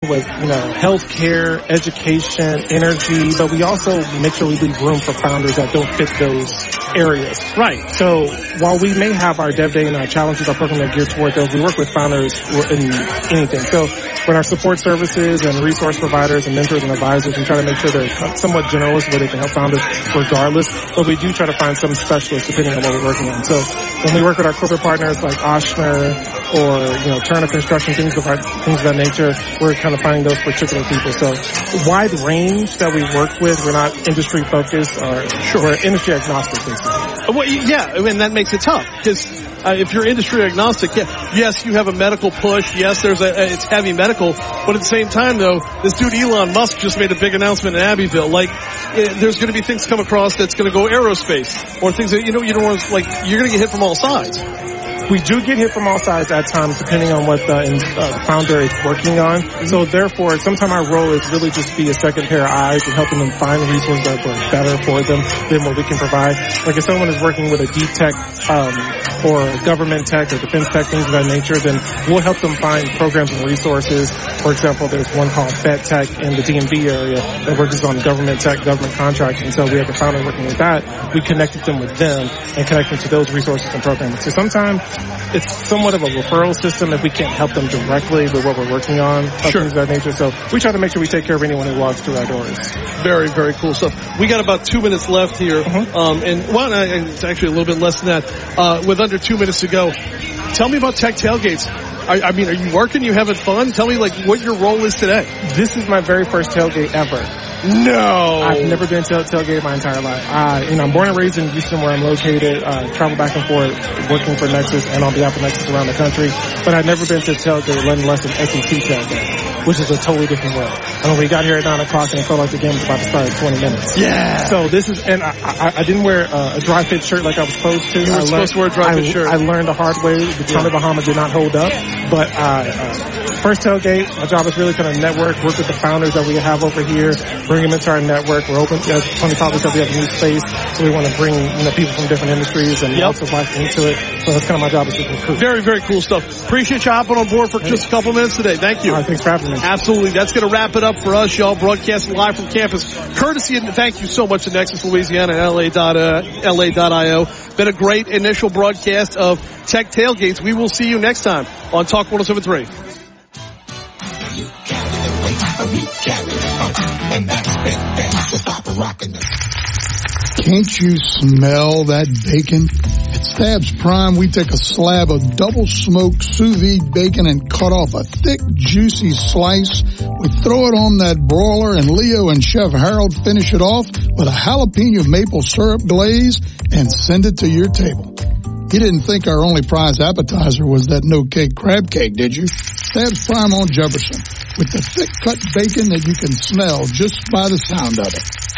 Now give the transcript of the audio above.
with, healthcare, education, energy, but we also make sure we leave room for founders that don't fit those areas. Right. So while we may have our Dev Day and our challenges, our program that geared toward those, we work with founders in anything. So with our support services and resource providers and mentors and advisors, we try to make sure they're somewhat generalist where they can help founders regardless, but we do try to find some specialists depending on what we're working on. So when we work with our corporate partners like Oshner or, Turner Construction, things of that nature, we're kind of finding those particular people. So wide range that we work with. We're not industry focused we're industry agnostic basically. Well, yeah, and that makes it tough because if you're industry agnostic, yes, you have a medical push. Yes, it's heavy medical, but at the same time though, this dude Elon Musk just made a big announcement in Abbeville. Like, there's going to be things come across that's going to go aerospace or things that, you don't want to, like, you're going to get hit from all sides. We do get hit from all sides at times, depending on what the founder is working on. Mm-hmm. So therefore, sometimes our role is really just be a second pair of eyes and helping them find resources that work better for them than what we can provide. Like if someone is working with a deep tech, or government tech or defense tech, things of that nature, then we'll help them find programs and resources. For example, there's one called Fed Tech in the DMV area that works on government tech, government contracts. And so we have a founder working with that. We connected them with them and connect them to those resources and programs. So sometimes it's somewhat of a referral system if we can't help them directly with what we're working on, things of that nature. So we try to make sure we take care of anyone who walks through our doors. Very, very cool stuff. We got about 2 minutes left here. And it's actually a little bit less than that. With under 2 minutes to go, tell me about Tech Tailgates. I mean, are you working? You having fun? Tell me, what your role is today. This is my very first tailgate ever. No. I've never been to a tailgate my entire life. I'm born and raised in Houston where I'm located, travel back and forth working for Nexus and on behalf of Nexus around the country, but I've never been to a tailgate, let alone an SEC tailgate, which is a totally different world. I mean, we got here at 9 o'clock and it felt like the game was about to start in 20 minutes. Yeah. So this is, and I didn't wear a dry fit shirt like I was supposed to. You were supposed to wear a dry fit shirt. I learned the hard way. The Tommy Bahama did not hold up, but first tailgate, my job is really kind of network, work with the founders that we have over here, bring them into our network. We're open, as Tony probably said, we have a new space, so we want to bring people from different industries and walks of life into it. So that's kind of my job is to recruit. Very, very cool stuff. Appreciate you hopping on board for just a couple minutes today. Thank you. All right, thanks for having me. Absolutely. That's going to wrap it up for us, y'all. Broadcasting live from campus. Courtesy and thank you so much to Nexus Louisiana and LA.io. Been a great initial broadcast of Tech Tailgates. We will see you next time on Talk 107.3. Can't you smell that bacon? At Stabs Prime, we take a slab of double-smoked sous vide bacon and cut off a thick, juicy slice. We throw it on that broiler, and Leo and Chef Harold finish it off with a jalapeno maple syrup glaze and send it to your table. You didn't think our only prize appetizer was that no-cake crab cake, did you? Stabs Prime on Jefferson, with the thick-cut bacon that you can smell just by the sound of it.